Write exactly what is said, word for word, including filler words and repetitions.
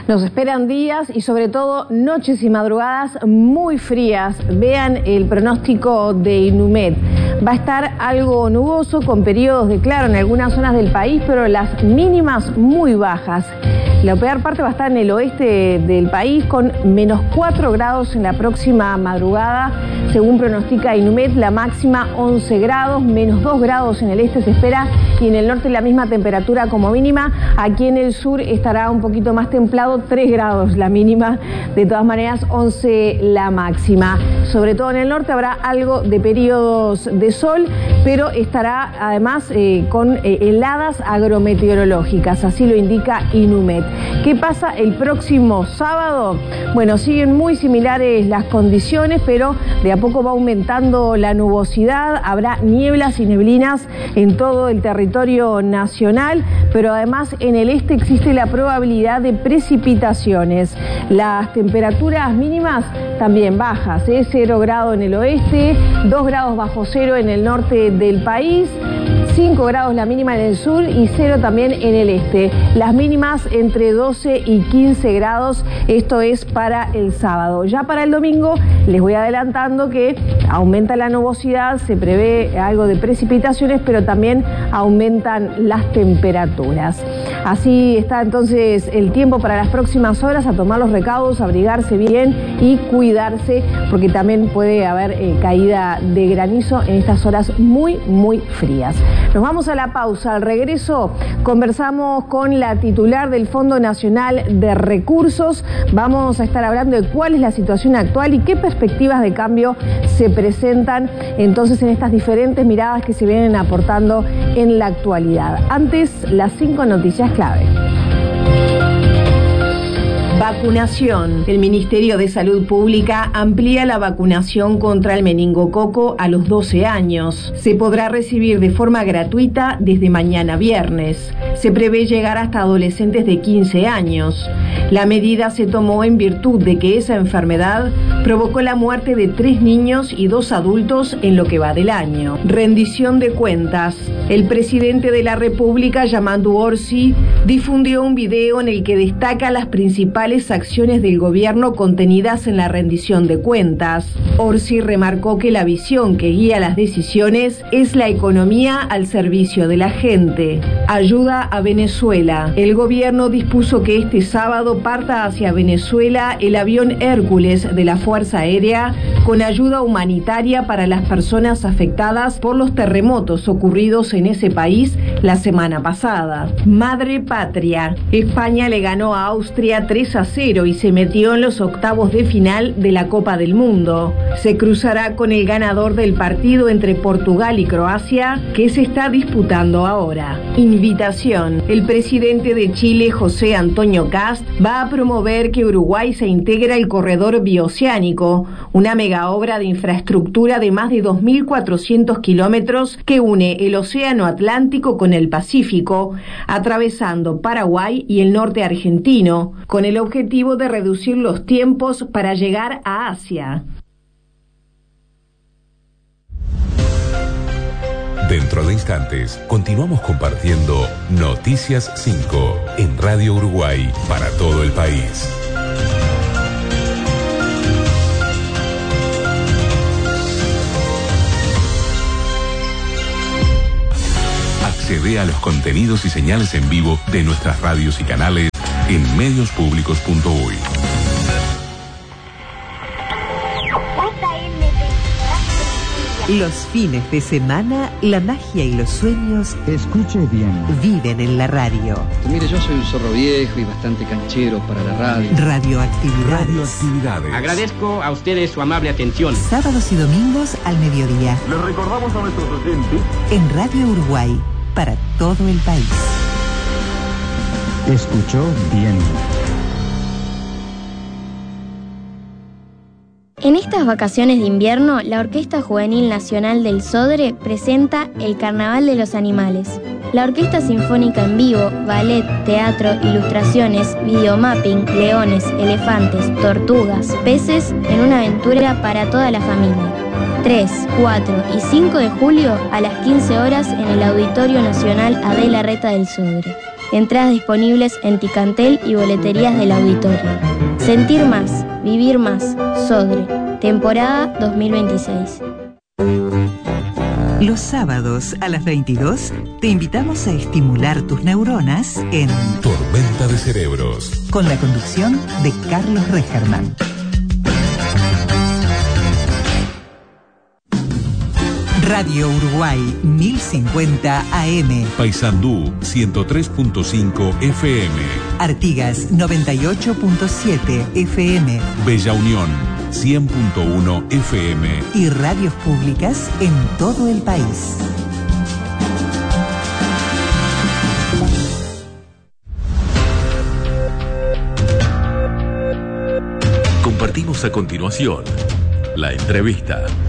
Nos esperan días y sobre todo noches y madrugadas muy frías. Vean el pronóstico de Inumet. Va a estar algo nuboso con periodos de claro en algunas zonas del país, pero las mínimas muy bajas. La peor parte va a estar en el oeste del país con menos cuatro grados en la próxima madrugada. Según pronostica Inumet, la máxima once grados, menos dos grados en el este se espera y en el norte la misma temperatura como mínima. Aquí en el sur estará un poquito más templado, tres grados la mínima, de todas maneras once la máxima. Sobre todo en el norte habrá algo de periodos de sol, pero estará además eh, con eh, heladas agrometeorológicas, así lo indica Inumet. ¿Qué pasa el próximo sábado? Bueno, siguen muy similares las condiciones, pero de a poco va aumentando la nubosidad, habrá nieblas y neblinas en todo el territorio nacional, pero además en el este existe la probabilidad de precipitaciones. Las temperaturas mínimas también bajas, ¿eh? cero grado en el oeste, dos grados bajo cero en el norte del país, cinco grados la mínima en el sur y cero también en el este. Las mínimas entre doce y quince grados, esto es para el sábado. Ya para el domingo les voy adelantando que aumenta la nubosidad, se prevé algo de precipitaciones, pero también aumentan las temperaturas. Así está entonces el tiempo para las próximas horas, a tomar los recaudos, abrigarse bien y cuidarse, porque también puede haber eh, caída de granizo en estas horas muy, muy frías. Nos vamos a la pausa. Al regreso conversamos con la titular del Fondo Nacional de Recursos. Vamos a estar hablando de cuál es la situación actual y qué perspectivas de cambio se presentan entonces en estas diferentes miradas que se vienen aportando en la actualidad. Antes, las cinco noticias clave. Vacunación. El Ministerio de Salud Pública amplía la vacunación contra el meningococo a los doce años. Se podrá recibir de forma gratuita desde mañana viernes. Se prevé llegar hasta adolescentes de quince años. La medida se tomó en virtud de que esa enfermedad provocó la muerte de tres niños y dos adultos en lo que va del año. Rendición de cuentas. El presidente de la República, Yamandu Orsi, difundió un video en el que destaca las principales acciones del gobierno contenidas en la rendición de cuentas. Orsi remarcó que la visión que guía las decisiones es la economía al servicio de la gente. Ayuda a Venezuela. El gobierno dispuso que este sábado parta hacia Venezuela el avión Hércules de la Fuerza Aérea con ayuda humanitaria para las personas afectadas por los terremotos ocurridos en ese país la semana pasada. Madre patria. España le ganó a Austria tres a cero y se metió en los octavos de final de la Copa del Mundo. Se cruzará con el ganador del partido entre Portugal y Croacia, que se está disputando ahora. Invitación. El presidente de Chile, José Antonio Kast, va a promover que Uruguay se integre al corredor bioceánico, una mega obra de infraestructura de más de dos mil cuatrocientos kilómetros que une el Océano Atlántico con el Pacífico, atravesando Paraguay y el norte argentino, con el objetivo de reducir los tiempos para llegar a Asia. Dentro de instantes, continuamos compartiendo Noticias cinco en Radio Uruguay para todo el país. Accede a los contenidos y señales en vivo de nuestras radios y canales en medios públicos punto uy. Los fines de semana, la magia y los sueños, escuche bien, viven en la radio. Mire, yo soy un zorro viejo y bastante canchero para la radio. Radioactividades. Radioactividades. Agradezco a ustedes su amable atención. Sábados y domingos al mediodía. Les recordamos a nuestros oyentes en Radio Uruguay, para todo el país. Escuchó bien. En estas vacaciones de invierno, la Orquesta Juvenil Nacional del Sodre presenta el Carnaval de los Animales. La Orquesta Sinfónica en vivo, ballet, teatro, ilustraciones, videomapping, leones, elefantes, tortugas, peces, en una aventura para toda la familia. tres, cuatro y cinco de julio a las quince horas en el Auditorio Nacional Adela Reta del Sodre. Entradas disponibles en Ticantel y boleterías del auditorio. Sentir más, vivir más. Sodre. Temporada dos mil veintiséis. Los sábados a las veintidós te invitamos a estimular tus neuronas en Tormenta de Cerebros, con la conducción de Carlos Regerman. Radio Uruguay mil cincuenta A M, Paysandú ciento tres punto cinco F M, Artigas noventa y ocho punto siete F M, Bella Unión cien punto uno F M y radios públicas en todo el país. Compartimos a continuación la entrevista.